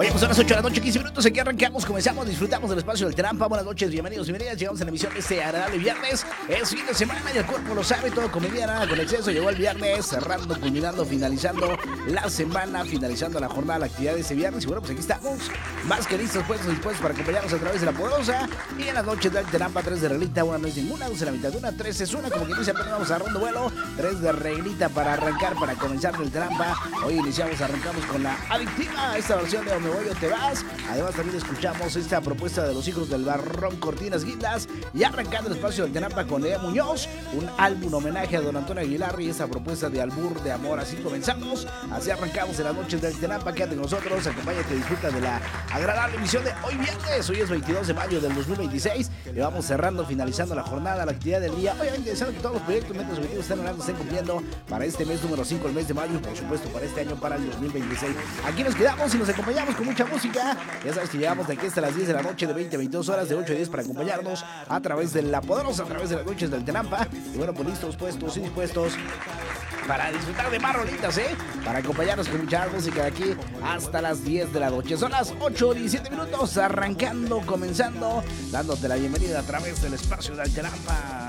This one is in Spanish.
Oye, pues son las 8 de la noche, 15 minutos. Aquí arrancamos, comenzamos, disfrutamos del espacio del Trampa. Buenas noches, bienvenidos, bienvenidas. Llegamos a la emisión de este agradable viernes. Es fin de semana y el cuerpo lo sabe, todo con medida, nada con exceso. Llegó el viernes, cerrando, culminando, finalizando la semana, finalizando la jornada, la actividad de ese viernes. Y bueno, pues aquí estamos, más que listos, puestos y dispuestos para acompañarnos a través de la poderosa. Y en las noches del Trampa, 3 de reglita, una no es ninguna, 2 en la mitad de una, 3 es una. Como que dice, apenas vamos agarrando vuelo. 3 de reglita para arrancar, para comenzar el Trampa. Hoy arrancamos con la adictiva, esta versión de O Me Voy o Te Vas. Además también escuchamos esta propuesta de los hijos del Barrón, Cortinas Guindas, y arrancando el espacio del Trampa con Lea Muñoz, un álbum homenaje a don Antonio Aguilar y esa propuesta de albur de amor. Así comenzamos, así arrancamos en las noches del Trampa. Quédate con nosotros, acompáñate, disfruta de la agradable emisión de hoy viernes. Hoy es 22 de mayo del 2026 y vamos cerrando, finalizando la jornada, la actividad del día. Obviamente deseando que todos los proyectos, metas, objetivos estén cumpliendo para este mes número 5, el mes de mayo, y por supuesto para este año, para el 2026. Aquí nos quedamos y nos acompañamos con mucha música. Ya sabes que llegamos de aquí hasta las 10 de la noche, de 20 a 22 horas, de 8 a 10 para acompañarnos a través de la poderosa, a través de las noches del Trampa. Y bueno, pues listos, puestos y dispuestos para disfrutar de más rolitas, para acompañarnos con mucha música de aquí hasta las 10 de la noche. Son las 8:17 minutos, arrancando, comenzando, dándote la bienvenida a través del espacio del Trampa.